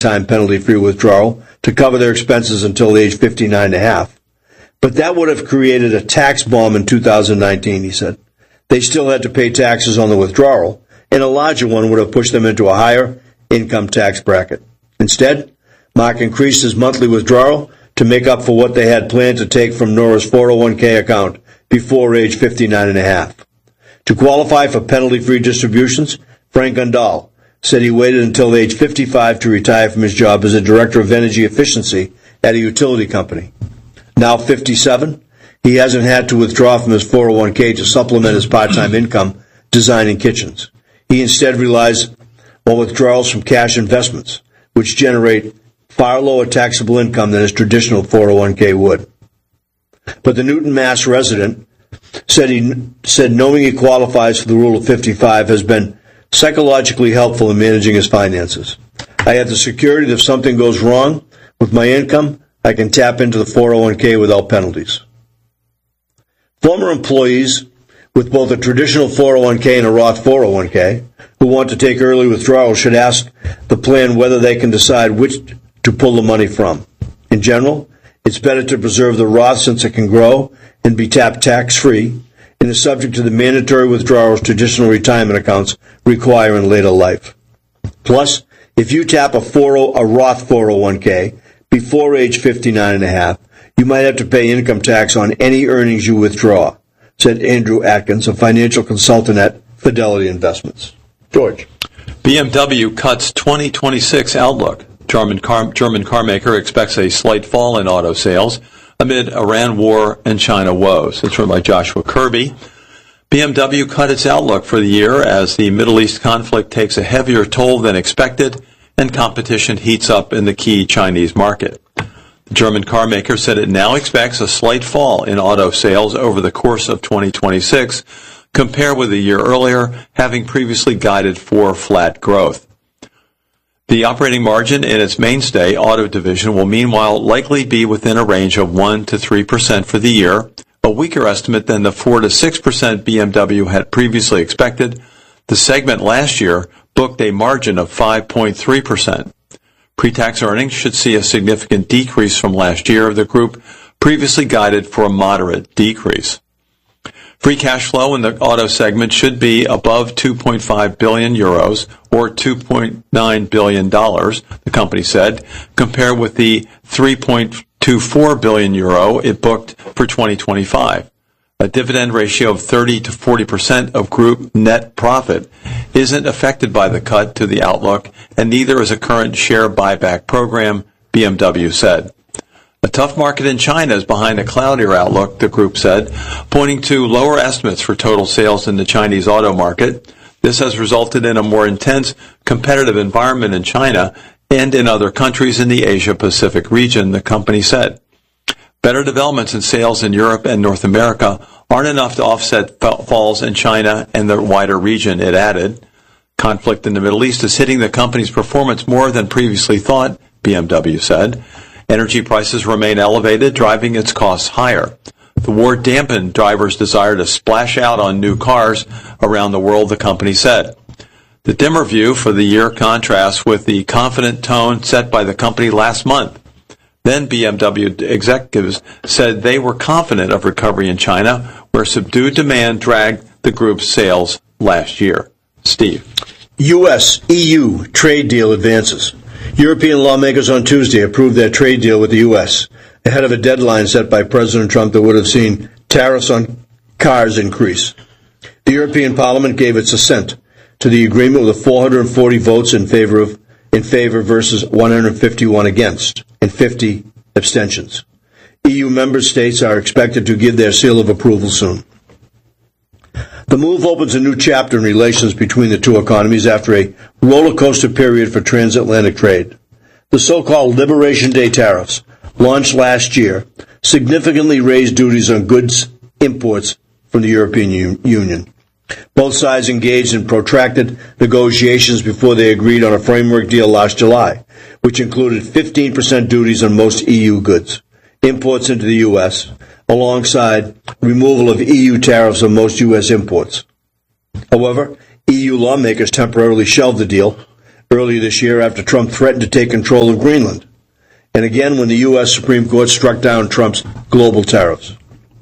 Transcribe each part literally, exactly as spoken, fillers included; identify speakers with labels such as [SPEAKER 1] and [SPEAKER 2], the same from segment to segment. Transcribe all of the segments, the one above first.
[SPEAKER 1] time penalty-free withdrawal to cover their expenses until age fifty-nine and a half. But that would have created a tax bomb in two thousand nineteen, he said. They still had to pay taxes on the withdrawal, and a larger one would have pushed them into a higher income tax bracket. Instead, Mark increased his monthly withdrawal to make up for what they had planned to take from Nora's four oh one k account before age fifty-nine and a half. To qualify for penalty-free distributions, Frank Gundal said he waited until age fifty-five to retire from his job as a director of energy efficiency at a utility company. Now fifty-seven, he hasn't had to withdraw from his four oh one k to supplement his part-time income designing kitchens. He instead relies on withdrawals from cash investments, which generate far lower taxable income than his traditional four oh one k would. But the Newton, Mass resident said he said knowing he qualifies for the rule of fifty-five has been psychologically helpful in managing his finances. I have the security that if something goes wrong with my income, I can tap into the four oh one k without penalties. Former employees with both a traditional four oh one k and a Roth four oh one k who want to take early withdrawals should ask the plan whether they can decide which to pull the money from. In general, it's better to preserve the Roth since it can grow and be tapped tax-free and is subject to the mandatory withdrawals traditional retirement accounts require in later life. Plus, if you tap a, four oh, a Roth four oh one k before age fifty-nine and a half, you might have to pay income tax on any earnings you withdraw, said Andrew Atkins, a financial consultant at Fidelity Investments. George.
[SPEAKER 2] B M W cuts twenty twenty-six outlook. German car, German car maker expects a slight fall in auto sales amid Iran war and China woes. That's written by Joshua Kirby. B M W cut its outlook for the year as the Middle East conflict takes a heavier toll than expected and competition heats up in the key Chinese market. The German car maker said it now expects a slight fall in auto sales over the course of twenty twenty-six, compared with a year earlier, having previously guided for flat growth. The operating margin in its mainstay auto division will meanwhile likely be within a range of one to three percent for the year, a weaker estimate than the four to six percent B M W had previously expected. The segment last year booked a margin of five point three percent. Pre-tax earnings should see a significant decrease from last year. The group previously guided for a moderate decrease. Free cash flow in the auto segment should be above two point five billion euros or two point nine billion dollars, the company said, compared with the three point two four billion euro it booked for twenty twenty-five. A dividend ratio of thirty to forty percent of group net profit isn't affected by the cut to the outlook, and neither is a current share buyback program, B M W said. A tough market in China is behind a cloudier outlook, the group said, pointing to lower estimates for total sales in the Chinese auto market. This has resulted in a more intense competitive environment in China and in other countries in the Asia-Pacific region, the company said. Better developments in sales in Europe and North America aren't enough to offset falls in China and the wider region, it added. Conflict in the Middle East is hitting the company's performance more than previously thought, B M W said. Energy prices remain elevated, driving its costs higher. The war dampened drivers' desire to splash out on new cars around the world, the company said. The dimmer view for the year contrasts with the confident tone set by the company last month. Then B M W executives said they were confident of recovery in China, where subdued demand dragged the group's sales last year. Steve.
[SPEAKER 1] U S E U trade deal advances. European lawmakers on Tuesday approved their trade deal with the U S ahead of a deadline set by President Trump that would have seen tariffs on cars increase. The European Parliament gave its assent to the agreement with four hundred forty votes in favor of in favor versus one hundred fifty-one against and fifty abstentions. E U member states are expected to give their seal of approval soon. The move opens a new chapter in relations between the two economies after a roller coaster period for transatlantic trade. The so-called Liberation Day tariffs, launched last year, significantly raised duties on goods imports from the European U- Union. Both sides engaged in protracted negotiations before they agreed on a framework deal last July, which included fifteen percent duties on most E U goods, imports into the U S, alongside removal of E U tariffs on most U S imports. However, E U lawmakers temporarily shelved the deal, earlier this year after Trump threatened to take control of Greenland, and again when the U S Supreme Court struck down Trump's global tariffs.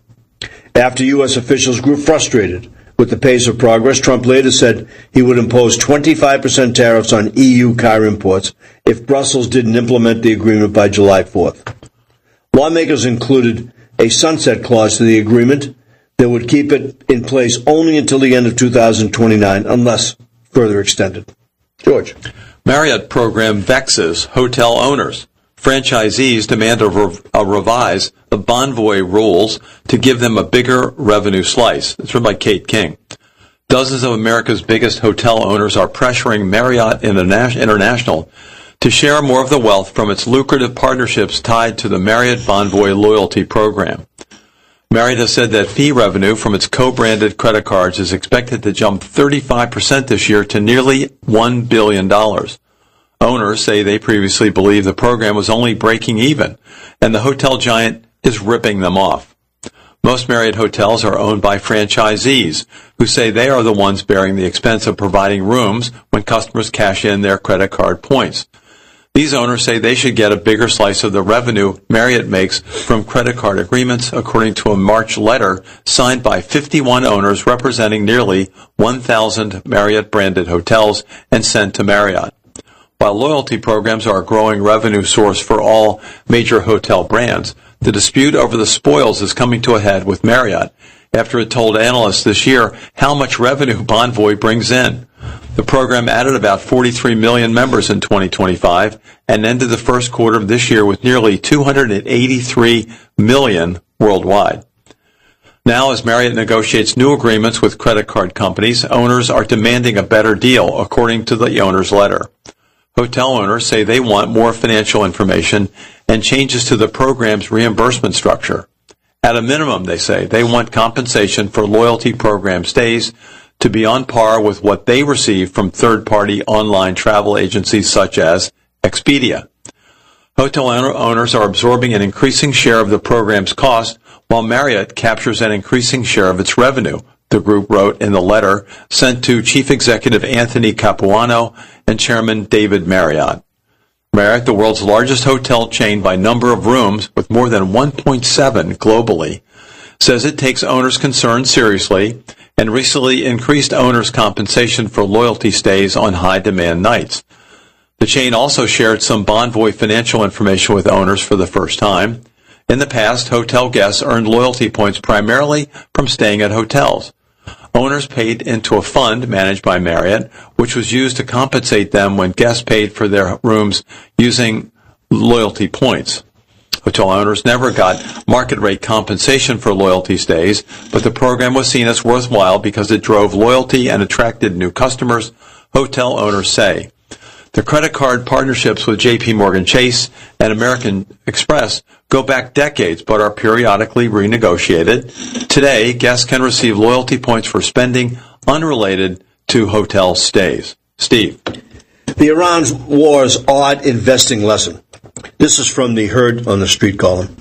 [SPEAKER 1] After U S officials grew frustrated with the pace of progress, Trump later said he would impose twenty-five percent tariffs on E U car imports if Brussels didn't implement the agreement by July fourth. Lawmakers included a sunset clause to the agreement that would keep it in place only until the end of two thousand twenty-nine, unless further extended. George.
[SPEAKER 2] Marriott program vexes hotel owners. Franchisees demand a, rev- a revise of Bonvoy rules to give them a bigger revenue slice. It's written by Kate King. Dozens of America's biggest hotel owners are pressuring Marriott Interna- International to share more of the wealth from its lucrative partnerships tied to the Marriott Bonvoy loyalty program. Marriott has said that fee revenue from its co-branded credit cards is expected to jump thirty-five percent this year to nearly one billion dollars. Owners say they previously believed the program was only breaking even, and the hotel giant is ripping them off. Most Marriott hotels are owned by franchisees, who say they are the ones bearing the expense of providing rooms when customers cash in their credit card points. These owners say they should get a bigger slice of the revenue Marriott makes from credit card agreements, according to a March letter signed by fifty-one owners representing nearly one thousand Marriott-branded hotels and sent to Marriott. While loyalty programs are a growing revenue source for all major hotel brands, the dispute over the spoils is coming to a head with Marriott after it told analysts this year how much revenue Bonvoy brings in. The program added about forty-three million members in twenty twenty-five and ended the first quarter of this year with nearly two hundred eighty-three million worldwide. Now, as Marriott negotiates new agreements with credit card companies, owners are demanding a better deal, according to the owner's letter. Hotel owners say they want more financial information and changes to the program's reimbursement structure. At a minimum, they say, they want compensation for loyalty program stays to be on par with what they receive from third-party online travel agencies such as Expedia. Hotel owners are absorbing an increasing share of the program's cost, while Marriott captures an increasing share of its revenue, the group wrote in the letter sent to Chief Executive Anthony Capuano and Chairman David Marriott. Marriott, the world's largest hotel chain by number of rooms with more than one point seven globally, says it takes owners' concerns seriously and recently increased owners' compensation for loyalty stays on high-demand nights. The chain also shared some Bonvoy financial information with owners for the first time. In the past, hotel guests earned loyalty points primarily from staying at hotels. Owners paid into a fund managed by Marriott, which was used to compensate them when guests paid for their rooms using loyalty points. Hotel owners never got market rate compensation for loyalty stays, but the program was seen as worthwhile because it drove loyalty and attracted new customers, hotel owners say. The credit card partnerships with J P Morgan Chase and American Express go back decades but are periodically renegotiated. Today, guests can receive loyalty points for spending unrelated to hotel stays. Steve.
[SPEAKER 1] The Iran war's odd investing lesson. This is from the Heard on the Street column.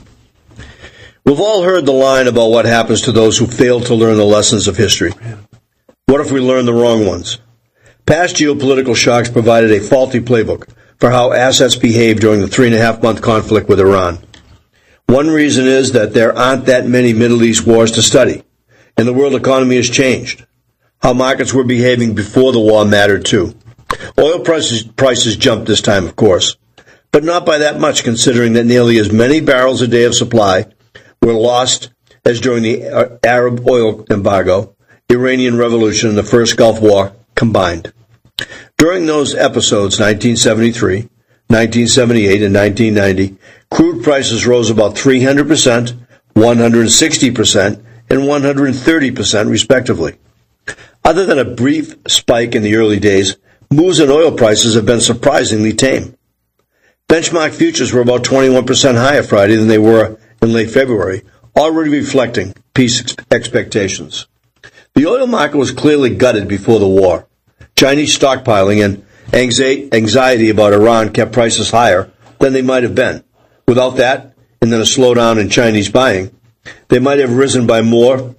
[SPEAKER 1] We've all heard the line about what happens to those who fail to learn the lessons of history. What if we learn the wrong ones? Past geopolitical shocks provided a faulty playbook for how assets behave during the three-and-a-half-month conflict with Iran. One reason is that there aren't that many Middle East wars to study, and the world economy has changed. How markets were behaving before the war mattered too. Oil prices, prices jumped this time, of course, but not by that much considering that nearly as many barrels a day of supply were lost as during the Arab oil embargo, Iranian Revolution, and the First Gulf War combined. During those episodes, nineteen seventy-three, nineteen seventy-eight, and nineteen ninety, crude prices rose about three hundred percent, one hundred sixty percent, and one hundred thirty percent respectively. Other than a brief spike in the early days, moves in oil prices have been surprisingly tame. Benchmark futures were about twenty-one percent higher Friday than they were in late February, already reflecting peace expectations. The oil market was clearly gutted before the war. Chinese stockpiling and anxiety about Iran kept prices higher than they might have been. Without that, and then a slowdown in Chinese buying, they might have risen by more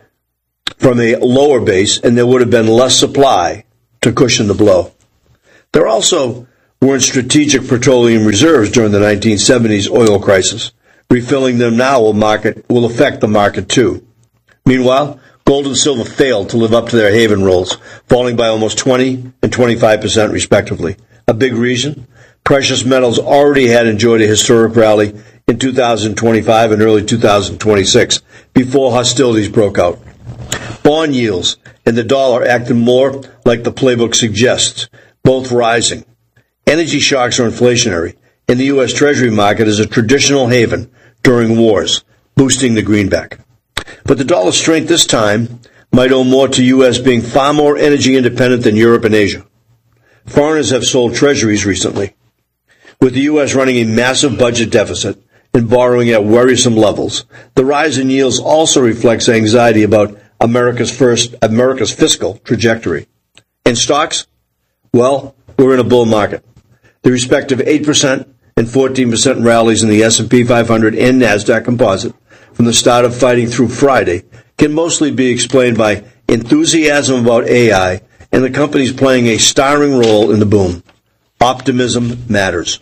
[SPEAKER 1] from a lower base, and there would have been less supply to cushion the blow. There also weren't strategic petroleum reserves during the nineteen seventies oil crisis. Refilling them now will market will affect the market too. Meanwhile, gold and silver failed to live up to their haven roles, falling by almost twenty and twenty-five percent respectively. A big reason? Precious metals already had enjoyed a historic rally in two thousand twenty-five and early two thousand twenty-six, before hostilities broke out. Bond yields and the dollar acted more like the playbook suggests, both rising. Energy shocks are inflationary, and the U S. Treasury market is a traditional haven during wars, boosting the greenback. But the dollar's strength this time might owe more to U S being far more energy independent than Europe and Asia. Foreigners have sold treasuries recently. With the U S running a massive budget deficit and borrowing at worrisome levels, the rise in yields also reflects anxiety about America's first, America's fiscal trajectory. In stocks, well, we're in a bull market. The respective eight percent and fourteen percent rallies in the S and P five hundred and NASDAQ composite from the start of fighting through Friday can mostly be explained by enthusiasm about A I and the companies playing a starring role in the boom. Optimism matters.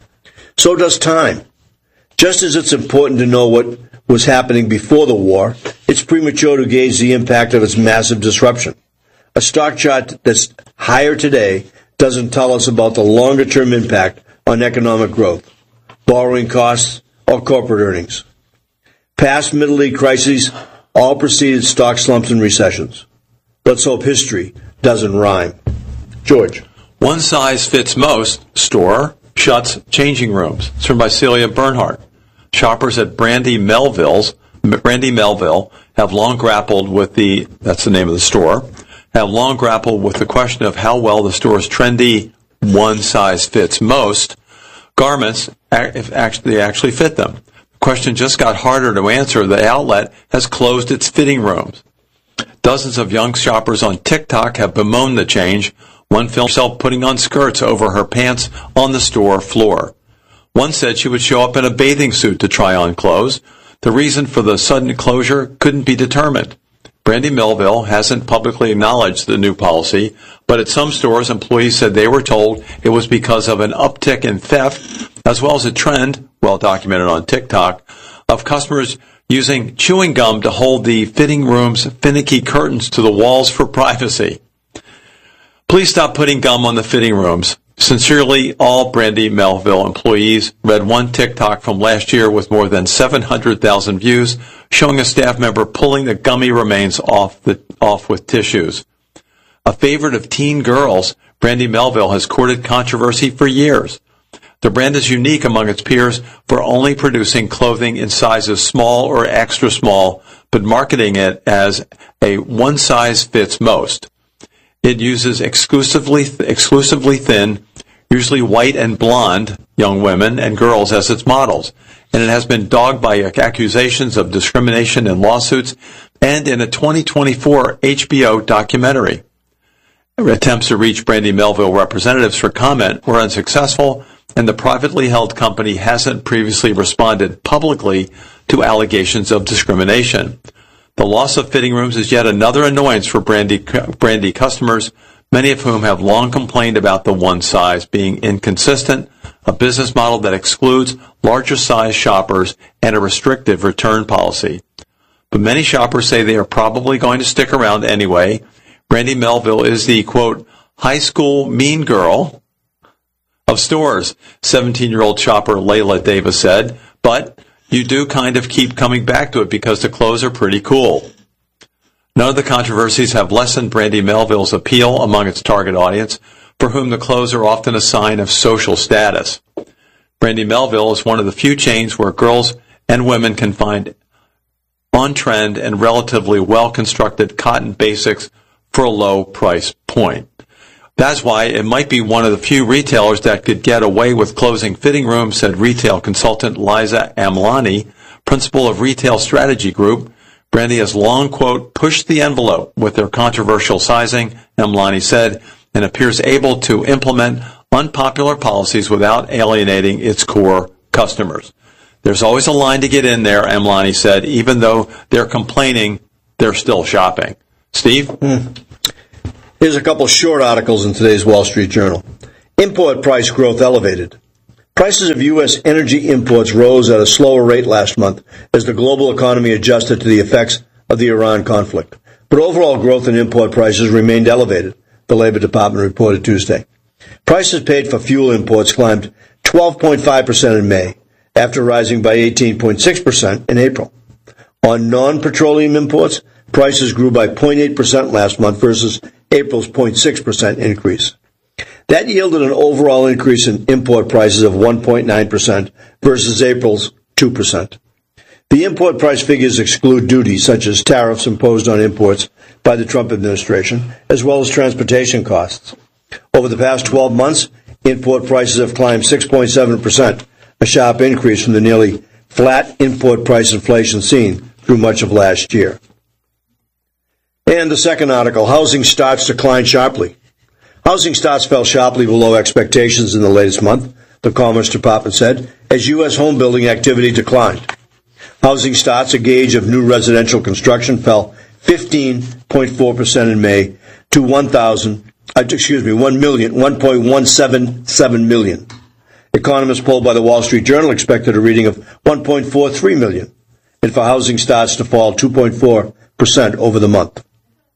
[SPEAKER 1] So does time. Just as it's important to know what was happening before the war, it's premature to gauge the impact of its massive disruption. A stock chart that's higher today doesn't tell us about the longer-term impact on economic growth, borrowing costs, or corporate earnings. Past Middle East crises all preceded stock slumps and recessions. Let's hope history doesn't rhyme. George.
[SPEAKER 2] One size fits most store shuts changing rooms. It's from by Celia Bernhardt. Shoppers at Brandy Melville's, Brandy Melville have long grappled with the, that's the name of the store, have long grappled with the question of how well the store's trendy one size fits most garments if actually, they actually fit them. The question just got harder to answer. The outlet has closed its fitting rooms. Dozens of young shoppers on TikTok have bemoaned the change. One filmed herself putting on skirts over her pants on the store floor. One said she would show up in a bathing suit to try on clothes. The reason for the sudden closure couldn't be determined. Brandy Melville hasn't publicly acknowledged the new policy, but at some stores, employees said they were told it was because of an uptick in theft, as well as a trend, well documented on TikTok, of customers using chewing gum to hold the fitting room's finicky curtains to the walls for privacy. Please stop putting gum on the fitting rooms. Sincerely, all Brandy Melville employees. Read one TikTok from last year with more than seven hundred thousand views, showing a staff member pulling the gummy remains off the off with tissues. A favorite of teen girls, Brandy Melville has courted controversy for years. The brand is unique among its peers for only producing clothing in sizes small or extra small, but marketing it as a one size fits most. It uses exclusively exclusively thin, usually white and blonde young women and girls as its models, and it has been dogged by accusations of discrimination in lawsuits and in a twenty twenty-four H B O documentary. Attempts to reach Brandy Melville representatives for comment were unsuccessful, and the privately held company hasn't previously responded publicly to allegations of discrimination. The loss of fitting rooms is yet another annoyance for Brandy, Brandy customers, many of whom have long complained about the one size being inconsistent, a business model that excludes larger size shoppers, and a restrictive return policy. But many shoppers say they are probably going to stick around anyway. Brandy Melville is the, quote, high school mean girl of stores, seventeen-year-old shopper Layla Davis said, but you do kind of keep coming back to it because the clothes are pretty cool. None of the controversies have lessened Brandy Melville's appeal among its target audience, for whom the clothes are often a sign of social status. Brandy Melville is one of the few chains where girls and women can find on-trend and relatively well-constructed cotton basics for a low price point. That's why it might be one of the few retailers that could get away with closing fitting rooms, said retail consultant Liza Amlani, principal of Retail Strategy Group. Brandy has long, quote, pushed the envelope with their controversial sizing, Amlani said, and appears able to implement unpopular policies without alienating its core customers. There's always a line to get in there, Amlani said. Even though they're complaining, they're still shopping. Steve?
[SPEAKER 1] Mm. Here's a couple short articles in today's Wall Street Journal. Import price growth elevated. Prices of U S energy imports rose at a slower rate last month as the global economy adjusted to the effects of the Iran conflict. But overall growth in import prices remained elevated, the Labor Department reported Tuesday. Prices paid for fuel imports climbed twelve point five percent in May, after rising by eighteen point six percent in April. On non-petroleum imports, prices grew by zero point eight percent last month versus April's zero point six percent increase. That yielded an overall increase in import prices of one point nine percent versus April's two percent. The import price figures exclude duties such as tariffs imposed on imports by the Trump administration, as well as transportation costs. Over the past twelve months, import prices have climbed six point seven percent, a sharp increase from the nearly flat import price inflation seen through much of last year. And the second article, housing starts declined sharply. Housing starts fell sharply below expectations in the latest month, the Commerce Department said, as U S home building activity declined. Housing starts, a gauge of new residential construction, fell fifteen point four percent in May to one thousand, uh, excuse me, one million, one point one seven seven million. Economists polled by the Wall Street Journal expected a reading of one point four three million, and for housing starts to fall two point four percent over the month.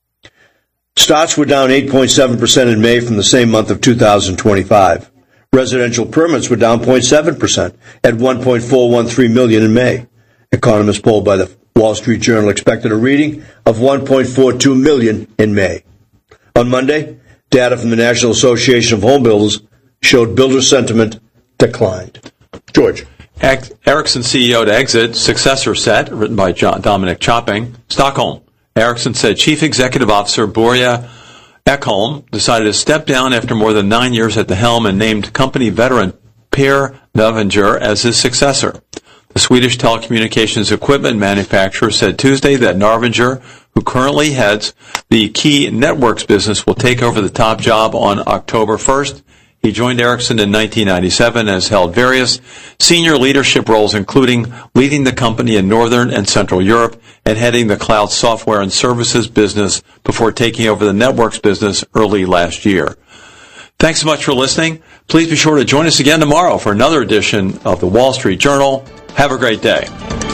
[SPEAKER 1] Starts were down eight point seven percent in May from the same month of two thousand twenty-five. Residential permits were down zero point seven percent at one point four one three million in May. Economists polled by the Wall Street Journal expected a reading of one point four two million in May. On Monday, data from the National Association of Home Builders showed builder sentiment declined. George.
[SPEAKER 2] Ericsson C E O to exit, successor set, written by John, Dominic Chopping. Stockholm. Ericsson said Chief Executive Officer Börje Ekholm decided to step down after more than nine years at the helm and named company veteran Per Navanger as his successor. The Swedish telecommunications equipment manufacturer said Tuesday that Navanger, who currently heads the Key Networks business, will take over the top job on October first. He joined Ericsson in nineteen ninety-seven and has held various senior leadership roles, including leading the company in Northern and Central Europe and heading the cloud software and services business before taking over the networks business early last year. Thanks so much for listening. Please be sure to join us again tomorrow for another edition of the Wall Street Journal. Have a great day.